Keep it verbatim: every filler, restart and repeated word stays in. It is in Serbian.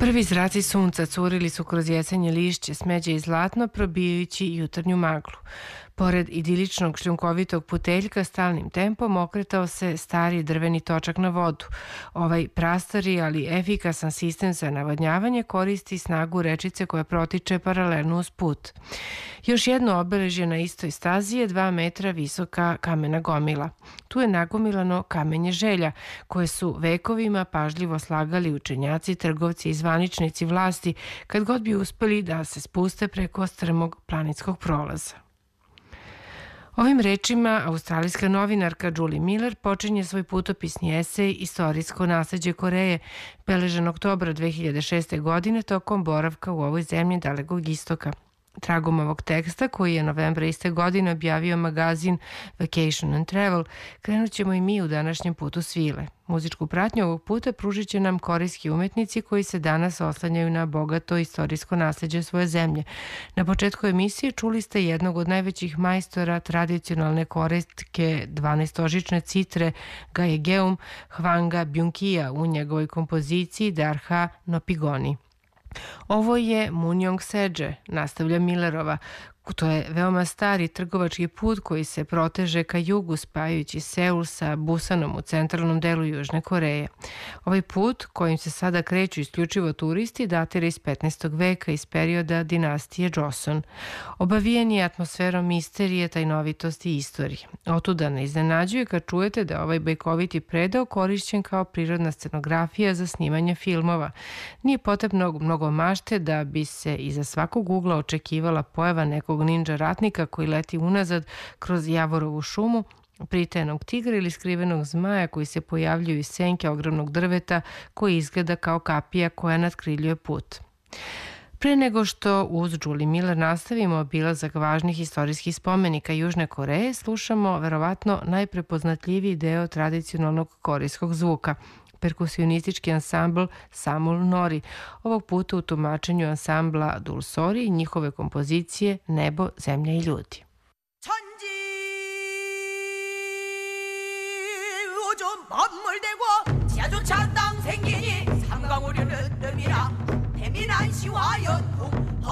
Prvi zraci sunca curili su kroz jesenje lišće, smeđe i zlatno, probijajući jutarnju maglu. Pored idiličnog šljunkovitog puteljka stalnim tempom okretao se stari drveni točak na vodu. Ovaj prastari, ali efikasan sistem za navodnjavanje koristi snagu rečice koja protiče paralelno uz put. Još jedno obeležje na istoj stazi je dva metra visoka kamena gomila. Tu je nagomilano kamenje želja, koje su vekovima pažljivo slagali učenjaci, trgovci i zvaničnici vlasti, kad god bi uspeli da se spuste preko strmog planinskog prolaza. Ovim rečima australijska novinarka Julie Miller počinje svoj putopisni esej Istorijsko nasleđe Koreje, beležen oktobra dve hiljade šeste. godine tokom boravka u ovoj zemlji Dalekog istoka. Tragom ovog teksta, koji je novembra iste godine objavio magazin Vacation and Travel, krenut ćemo i mi u današnjem putu svile. Muzičku pratnju ovog puta pružit će nam korejski umetnici koji se danas oslanjaju na bogato istorijsko nasleđe svoje zemlje. Na početku emisije čuli ste jednog od najvećih majstora tradicionalne korejske dvanaestožične citre Gaegeum, Hwanga Byung-hia u njegovoj kompoziciji Darha no Pigoni. Ovo je Munjong Seđe, nastavlja Millerova. To je veoma stari trgovački put koji se proteže ka jugu spajajući Seul sa Busanom u centralnom delu Južne Koreje. Ovaj put, kojim se sada kreću isključivo turisti, datira iz petnaestog veka iz perioda dinastije Joseon. Obavijen je atmosferom misterije, tajnovitosti i istorije. Otuda ne iznenađuje kad čujete da ovaj bajkoviti predeo korišćen kao prirodna scenografija za snimanje filmova. Nije potrebno mnogo mašte da bi se iza svakog ugla očekivala pojava nekog ninja ratnika koji leti unazad kroz Javorovu šumu, pritajenog tigra ili skrivenog zmaja koji se pojavljuju iz senke ogromnog drveta koji izgleda kao kapija koja natkriljuje put. Pre nego što uz Julie Miller nastavimo obilazak važnih istorijskih spomenika Južne Koreje, slušamo verovatno najprepoznatljiviji deo tradicionalnog korejskog zvuka – perkusionistički ansambl Samul Nori, ovog puta u tumačenju ansambla Dulsori i njihove kompozicije Nebo, zemlja i ljudi.